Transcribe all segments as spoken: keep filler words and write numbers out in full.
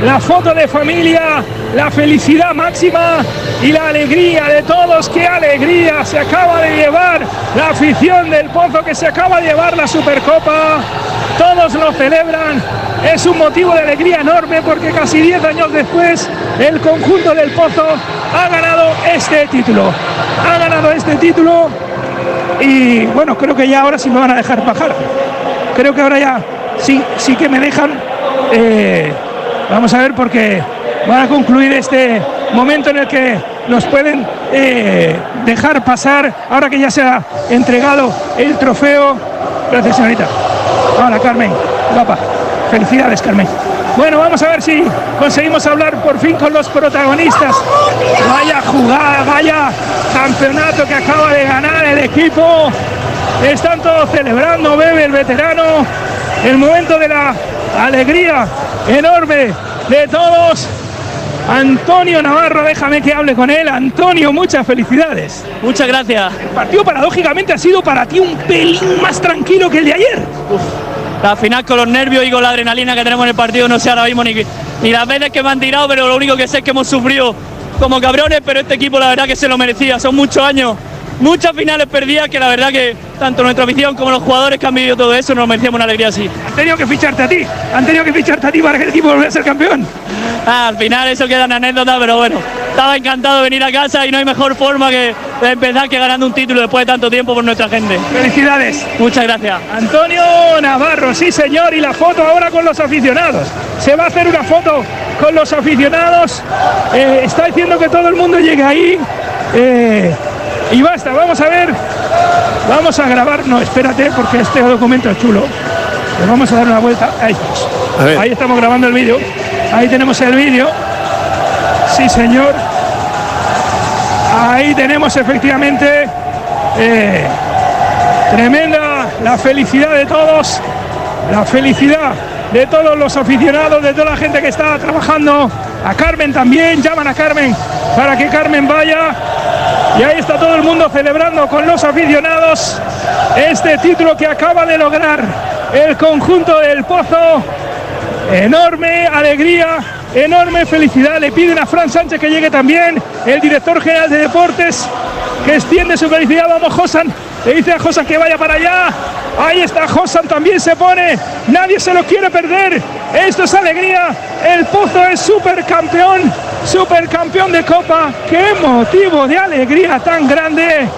la foto de familia, la felicidad máxima y la alegría de todos. ¡Qué alegría! Se acaba de llevar la afición del Pozo, que se acaba de llevar la Supercopa. Todos lo celebran. Es un motivo de alegría enorme porque casi diez años después el conjunto del Pozo ha ganado este título. Ha ganado este título y bueno, creo que ya ahora sí me van a dejar bajar. Creo que ahora ya sí, sí que me dejan. Eh, vamos a ver, porque van a concluir este momento en el que nos pueden eh, dejar pasar ahora que ya se ha entregado el trofeo. Gracias, señorita. Hola, Carmen, guapa. Felicidades, Carmen. Bueno, vamos a ver si conseguimos hablar por fin con los protagonistas. Vaya jugada, vaya campeonato que acaba de ganar el equipo. Están todos celebrando, Bebe, el veterano. El momento de la alegría enorme de todos. Antonio Navarro, déjame que hable con él. Antonio, muchas felicidades. Muchas gracias. El partido paradójicamente ha sido para ti un pelín más tranquilo que el de ayer. Uf. La final con los nervios y con la adrenalina que tenemos en el partido, no sé ahora mismo ni, ni las veces que me han tirado, pero lo único que sé es que hemos sufrido como cabrones, pero este equipo la verdad que se lo merecía. Son muchos años, muchas finales perdidas, que la verdad que tanto nuestra afición como los jugadores que han vivido todo eso nos merecíamos una alegría así. Han tenido que ficharte a ti, han tenido que ficharte a ti para que el equipo volviera a ser campeón. Ah, al final eso queda en anécdota, pero bueno, estaba encantado de venir a casa y no hay mejor forma que de empezar que ganando un título después de tanto tiempo por nuestra gente. Felicidades. Muchas gracias. Antonio Navarro, sí señor, y la foto ahora con los aficionados. Se va a hacer una foto con los aficionados. Eh, está diciendo que todo el mundo llegue ahí. Eh, y basta, vamos a ver. Vamos a grabar. No, espérate, porque este documento es chulo. Le vamos a dar una vuelta. Ahí estamos. Ahí estamos grabando el vídeo. Ahí tenemos el vídeo. Sí señor. Ahí tenemos efectivamente eh, tremenda la felicidad de todos, la felicidad de todos los aficionados, de toda la gente que está trabajando. A Carmen también, llaman a Carmen para que Carmen vaya. Y ahí está todo el mundo celebrando con los aficionados este título que acaba de lograr el conjunto del Pozo. Enorme alegría, enorme felicidad. Le piden a Fran Sánchez que llegue también, el director general de deportes, que extiende su felicidad. Vamos, Josan, le dice a Josan que vaya para allá. Ahí está Josan, también se pone. Nadie se lo quiere perder. Esto es alegría. El Pozo es supercampeón, supercampeón de Copa. Qué motivo de alegría tan grande.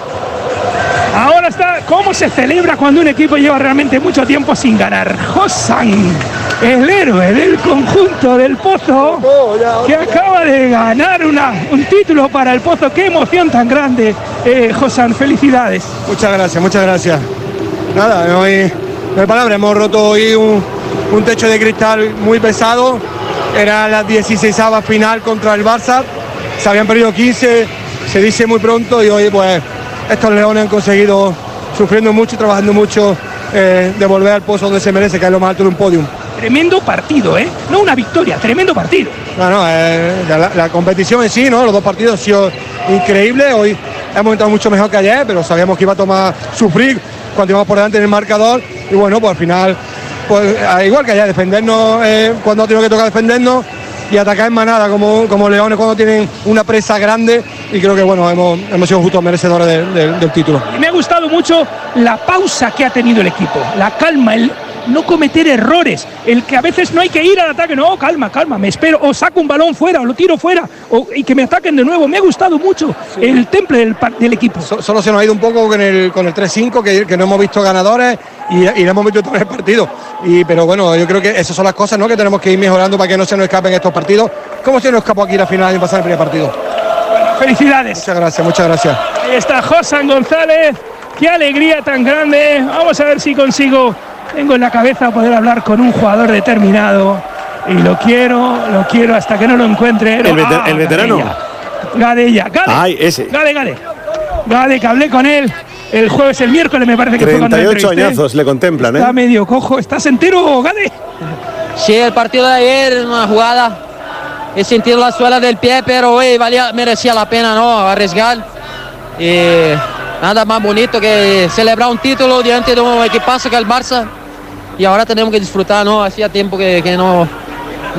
Ahora está, ¿cómo se celebra cuando un equipo lleva realmente mucho tiempo sin ganar? Josan, el héroe del conjunto del Pozo, que acaba de ganar una, un título para el Pozo. Qué emoción tan grande, eh, Josan, felicidades. Muchas gracias, muchas gracias. Nada, no hay, no hay palabras, hemos roto hoy un, un techo de cristal muy pesado. Era la dieciseisava final contra el Barça, se habían perdido quince, se dice muy pronto, y hoy pues estos leones han conseguido, sufriendo mucho y trabajando mucho, eh, de volver al Pozo donde se merece, que es lo más alto de un podium. Tremendo partido, ¿eh? No una victoria, tremendo partido. No, no, eh, la, la competición en sí, ¿no? Los dos partidos han sido increíbles. Hoy hemos entrado mucho mejor que ayer, pero sabíamos que iba a tomar sufrir cuando íbamos por delante en el marcador. Y bueno, pues al final, pues igual que ayer, defendernos eh, cuando ha tenido que tocar defendernos y atacar en manada como, como leones cuando tienen una presa grande. Y creo que bueno, hemos, hemos sido justos merecedores de, de, del título. Y me ha gustado mucho la pausa que ha tenido el equipo, la calma, el no cometer errores, el que a veces no hay que ir al ataque, no, calma, calma, me espero, o saco un balón fuera, o lo tiro fuera, o, y que me ataquen de nuevo. Me ha gustado mucho sí. el temple del, del equipo. So, solo se nos ha ido un poco con el, con el tres cinco, que, que no hemos visto ganadores y, y no hemos visto todo el partido. Y, pero bueno, yo creo que esas son las cosas, ¿no?, que tenemos que ir mejorando para que no se nos escapen estos partidos. ¿Cómo se nos escapó aquí la final y pasar el primer partido? Bueno, felicidades. Muchas gracias, muchas gracias. Ahí está Josan González, qué alegría tan grande. Vamos a ver si consigo. Tengo en la cabeza poder hablar con un jugador determinado y lo quiero, lo quiero hasta que no lo encuentre. El, veter ah, el veterano. Gadella, Gade. Ay, ese. Gade, Gade. Gade, que hablé con él el jueves, el miércoles me parece que fue cuando treinta y ocho añazos le contemplan, ¿eh? Está medio cojo. ¿Estás entero, Gade? Sí, el partido de ayer, una jugada. He sentido la suela del pie, pero hoy valía, merecía la pena, ¿no?, arriesgar. Y nada más bonito que celebrar un título diante de un equipazo que es el Barça. Y ahora tenemos que disfrutar, ¿no? Hacía tiempo que, que no